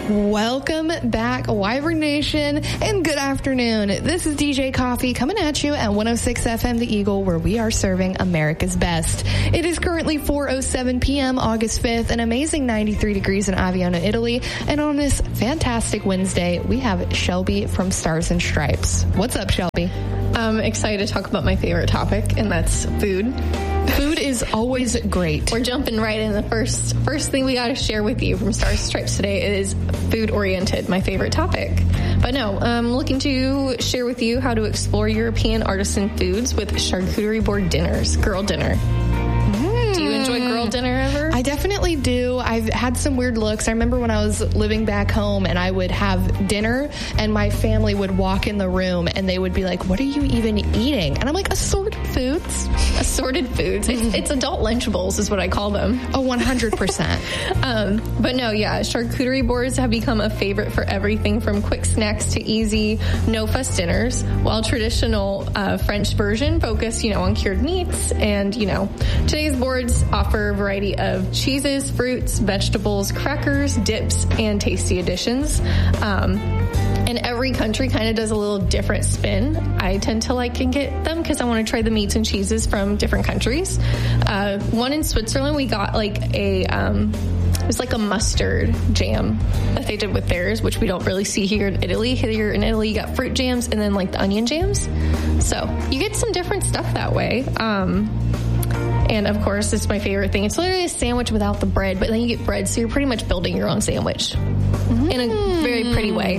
Welcome back, Wyvern Nation, and good afternoon. This is DJ Coffee coming at you at 106 FM The Eagle, where we are serving America's best. It is currently 4:07 p.m., August 5th, an amazing 93 degrees in Aviano, Italy. And on this fantastic Wednesday, we have Shelby from Stars and Stripes. What's up, Shelby? I'm excited to talk about my favorite topic, and that's food. Food is always great. We're jumping right in. The first thing we got to share with you from Stars and Stripes today is food-oriented, my favorite topic. But no, I'm looking to share with you how to explore European artisan foods with charcuterie board dinners, girl dinner. Do you enjoy girl dinner ever? I definitely do. I've had some weird looks. I remember when I was living back home and I would have dinner and my family would walk in the room and they would be like, "What are you even eating?" And I'm like, assorted foods. Assorted foods. It's adult Lunchables is what I call them. Oh, 100%. But no, yeah, charcuterie boards have become a favorite for everything from quick snacks to easy, no-fuss dinners, while traditional French version focus, on cured meats. And, today's boards offer a variety of cheeses, fruits, vegetables, crackers, dips, and tasty additions. And every country kind of does a little different spin. I tend to like and get them because I want to try the meats and cheeses from different countries. One in Switzerland, we got it was like a mustard jam that they did with theirs, which we don't really see here in Italy. Here in Italy, you got fruit jams and then like the onion jams. So you get some different stuff that way. And of course, it's my favorite thing. It's literally a sandwich without the bread, but then you get bread, so you're pretty much building your own sandwich in a very pretty way.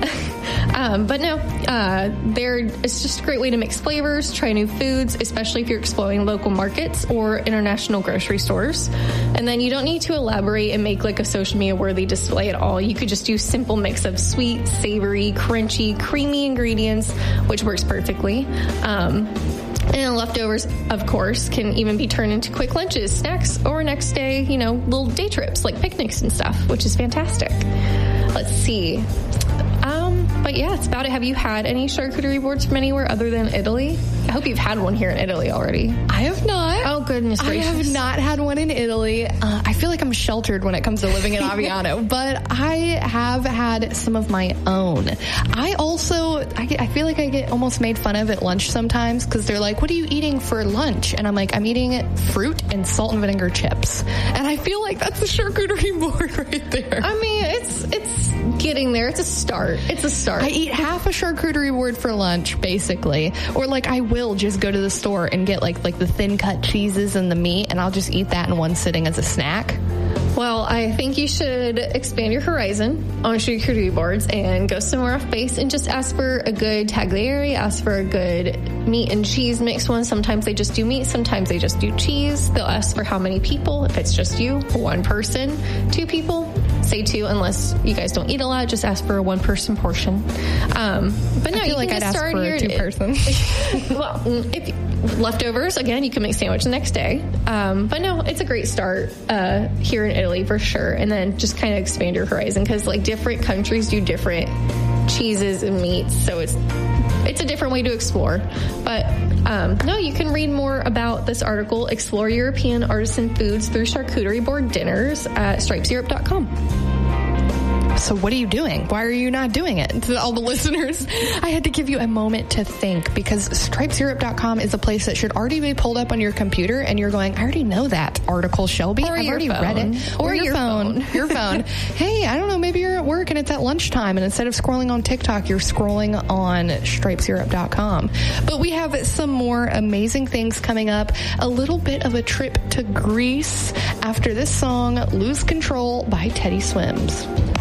But no, it's just a great way to mix flavors, try new foods, especially if you're exploring local markets or international grocery stores. And then you don't need to elaborate and make like a social media worthy display at all. You could just do simple mix of sweet, savory, crunchy, creamy ingredients, which works perfectly. And leftovers, of course, can even be turned into quick lunches, snacks, or next day, little day trips like picnics and stuff, which is fantastic. Let's see. But yeah, that's about it. Have you had any charcuterie boards from anywhere other than Italy? I hope you've had one here in Italy already. I have not. Oh, goodness gracious. I have not had one in Italy. I feel like I'm sheltered when it comes to living in Aviano, but I have had some of my own. I feel like I get almost made fun of at lunch sometimes because they're like, "What are you eating for lunch?" And I'm like, "I'm eating fruit and salt and vinegar chips." And I feel like that's a charcuterie board right there. I mean, it's getting there. It's a start. I eat half a charcuterie board for lunch, basically. Or I will just go to the store and get like the thin cut cheeses and the meat, and I'll just eat that in one sitting as a snack. Well, I think you should expand your horizon on charcuterie boards and go somewhere off base and just ask for a good tagliere, ask for a good meat and cheese mixed one. Sometimes they just do meat, sometimes they just do cheese. They'll ask for how many people, if it's just you, one person, two people. Say two, unless you guys don't eat a lot. Just ask for a one-person portion. But no, I feel like I'd ask for a two-person. Well, if leftovers, again, you can make sandwich the next day. But no, it's a great start here in Italy for sure. And then just kind of expand your horizon because different countries do different cheeses and meats, so it's a different way to explore. But no, you can read more about this article, Explore European Artisan Foods Through Charcuterie Board Dinners at stripeseurope.com. So what are you doing? Why are you not doing it? To all the listeners, I had to give you a moment to think because stripeseurope.com is a place that should already be pulled up on your computer and you're going, I already know that article, Shelby. I've already read it. Or your phone. Your phone. Hey, I don't know, maybe you're at work and it's at lunchtime and instead of scrolling on TikTok, you're scrolling on stripeseurope.com. But we have some more amazing things coming up. A little bit of a trip to Greece after this song, Lose Control by Teddy Swims.